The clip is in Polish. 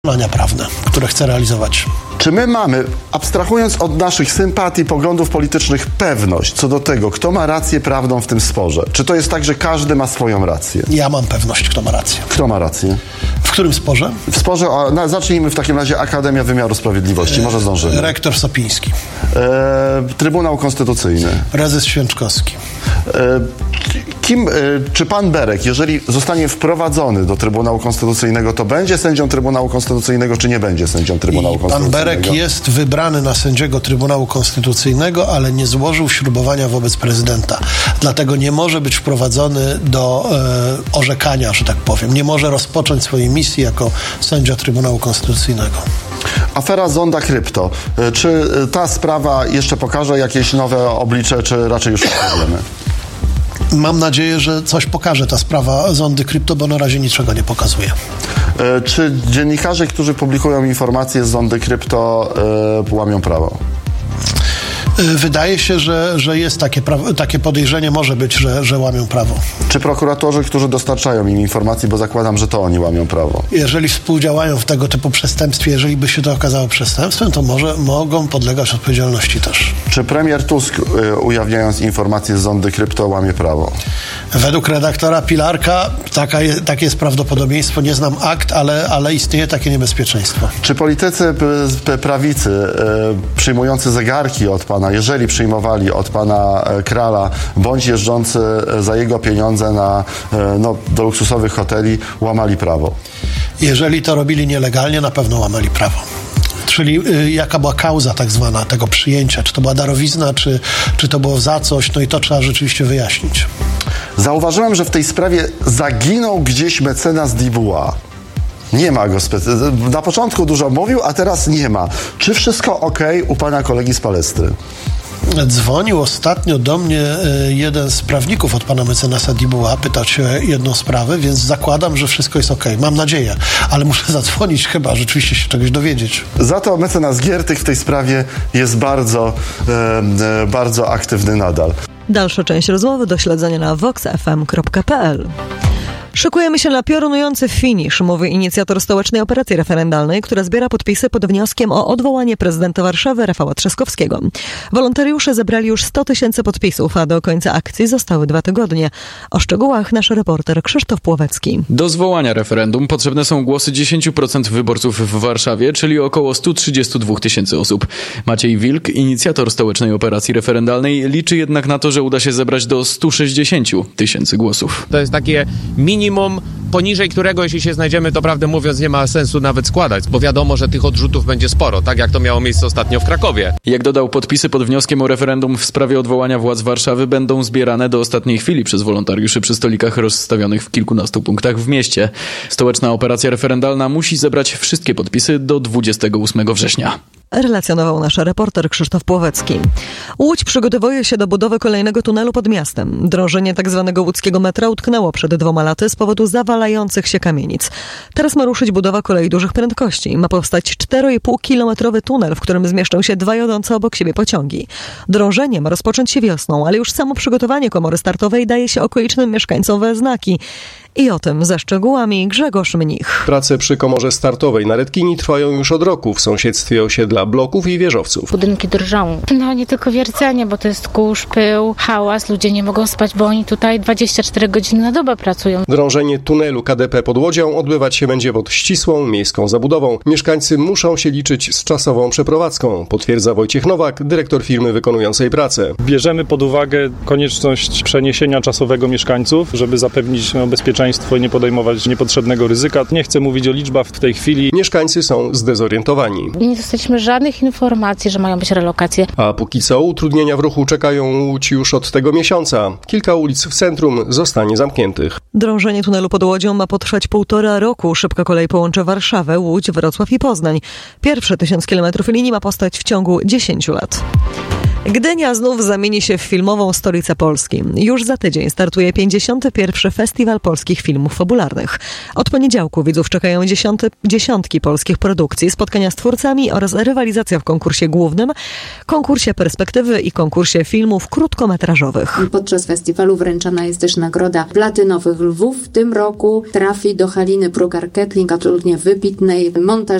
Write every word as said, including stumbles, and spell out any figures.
prawne, które chce realizować. Czy my mamy, abstrahując od naszych sympatii, poglądów politycznych, pewność co do tego, kto ma rację prawną w tym sporze? Czy to jest tak, że każdy ma swoją rację? Ja mam pewność, kto ma rację. Kto ma rację? W którym sporze? W sporze, o, no, zacznijmy w takim razie Akademia Wymiaru Sprawiedliwości, może zdążymy. Rektor Sopiński. E, Trybunał Konstytucyjny. Prezes Święczkowski. E, kim, e, czy pan Berek, jeżeli zostanie wprowadzony do Trybunału Konstytucyjnego, to będzie sędzią Trybunału Konstytucyjnego, czy nie będzie sędzią Trybunału I Konstytucyjnego? Pan Berek jest wybrany na sędziego Trybunału Konstytucyjnego, ale nie złożył ślubowania wobec prezydenta. Dlatego nie może być wprowadzony do e, orzekania, że tak powiem. Nie może rozpocząć swojej misji jako sędzia Trybunału Konstytucyjnego. Afera Zonda Krypto. Czy ta sprawa jeszcze pokaże jakieś nowe oblicze, czy raczej już problemy? Mam nadzieję, że coś pokaże ta sprawa Zondy Krypto, bo na razie niczego nie pokazuje. E, czy dziennikarze, którzy publikują informacje z Zondy Krypto, e, łamią prawo? Wydaje się, że, że jest takie, pra- takie podejrzenie, może być, że, że łamią prawo. Czy prokuratorzy, którzy dostarczają im informacji, bo zakładam, że to oni łamią prawo? Jeżeli współdziałają w tego typu przestępstwie, jeżeli by się to okazało przestępstwem, to może mogą podlegać odpowiedzialności też. Czy premier Tusk, y, ujawniając informacje z Zondy Krypto, łamie prawo? Według redaktora Pilarka taka je, takie jest prawdopodobieństwo. Nie znam akt, ale, ale istnieje takie niebezpieczeństwo. Czy politycy p- prawicy y, przyjmujący zegarki od pana, jeżeli przyjmowali od pana Krala, bądź jeżdżący za jego pieniądze na, no, do luksusowych hoteli, łamali prawo? Jeżeli to robili nielegalnie, na pewno łamali prawo. Czyli y, jaka była kauza tak zwana tego przyjęcia? Czy to była darowizna, czy, czy to było za coś? No i to trzeba rzeczywiście wyjaśnić. Zauważyłem, że w tej sprawie zaginął gdzieś mecenas Dubois. Nie ma go. Specy- Na początku dużo mówił, a teraz nie ma. Czy wszystko ok u pana kolegi z Palestry? Dzwonił ostatnio do mnie jeden z prawników od pana mecenasa Dubois, pytał się jedną sprawę, więc zakładam, że wszystko jest okej. Mam nadzieję, ale muszę zadzwonić chyba, rzeczywiście się czegoś dowiedzieć. Za to mecenas Giertych w tej sprawie jest bardzo, e, bardzo aktywny nadal. Dalsza część rozmowy do śledzenia na vox f m kropka p l. Szykujemy się na piorunujący finisz, mówi inicjator stołecznej operacji referendalnej, która zbiera podpisy pod wnioskiem o odwołanie prezydenta Warszawy Rafała Trzaskowskiego. Wolontariusze zebrali już sto tysięcy podpisów, a do końca akcji zostały dwa tygodnie. O szczegółach nasz reporter Krzysztof Płowecki. Do zwołania referendum potrzebne są głosy dziesięć procent wyborców w Warszawie, czyli około sto trzydzieści dwa tysięcy osób. Maciej Wilk, inicjator stołecznej operacji referendalnej, liczy jednak na to, że uda się zebrać do sto sześćdziesiąt tysięcy głosów. To jest takie mini minimum, poniżej którego, jeśli się znajdziemy, to prawdę mówiąc nie ma sensu nawet składać, bo wiadomo, że tych odrzutów będzie sporo, tak jak to miało miejsce ostatnio w Krakowie. Jak dodał, podpisy pod wnioskiem o referendum w sprawie odwołania władz Warszawy będą zbierane do ostatniej chwili przez wolontariuszy przy stolikach rozstawionych w kilkunastu punktach w mieście. Stołeczna operacja referendalna musi zebrać wszystkie podpisy do dwudziestego ósmego września. Relacjonował nasz reporter Krzysztof Płowecki. Łódź przygotowuje się do budowy kolejnego tunelu pod miastem. Drążenie tzw. łódzkiego metra utknęło przed dwoma laty z powodu zawalających się kamienic. Teraz ma ruszyć budowa kolei dużych prędkości. Ma powstać cztery i pół kilometrowy tunel, w którym zmieszczą się dwa jadące obok siebie pociągi. Drążenie ma rozpocząć się wiosną, ale już samo przygotowanie komory startowej daje się okolicznym mieszkańcom we znaki. I o tym ze szczegółami Grzegorz Mnich. Prace przy komorze startowej na Redkini trwają już od roku w sąsiedztwie osiedla bloków i wieżowców. Budynki drżą. No nie tylko wiercenie, bo to jest kurz, pył, hałas. Ludzie nie mogą spać, bo oni tutaj dwadzieścia cztery godziny na dobę pracują. Drążenie tunelu K D P pod Łodzią odbywać się będzie pod ścisłą miejską zabudową. Mieszkańcy muszą się liczyć z czasową przeprowadzką, potwierdza Wojciech Nowak, dyrektor firmy wykonującej pracę. Bierzemy pod uwagę konieczność przeniesienia czasowego mieszkańców, żeby zapewnić no, bezpieczeństwo i nie podejmować niepotrzebnego ryzyka. Nie chcę mówić o liczbach w tej chwili. Mieszkańcy są zdezorientowani. Nie dostaliśmy żadnych informacji, że mają być relokacje. A póki co utrudnienia w ruchu czekają Łódź już od tego miesiąca. Kilka ulic w centrum zostanie zamkniętych. Drążenie tunelu pod Łodzią ma potrwać półtora roku. Szybka kolej połączy Warszawę, Łódź, Wrocław i Poznań. Pierwsze tysiąc kilometrów linii ma powstać w ciągu dziesięciu lat. Gdynia znów zamieni się w filmową stolicę Polski. Już za tydzień startuje pięćdziesiąty pierwszy Festiwal Polskich Filmów Fabularnych. Od poniedziałku widzów czekają dziesiąty, dziesiątki polskich produkcji, spotkania z twórcami oraz rywalizacja w konkursie głównym, konkursie perspektywy i konkursie filmów krótkometrażowych. Podczas festiwalu wręczana jest też nagroda Platynowych Lwów. W tym roku trafi do Haliny Prugar-Kettling, absolutnie wybitnej montażystki,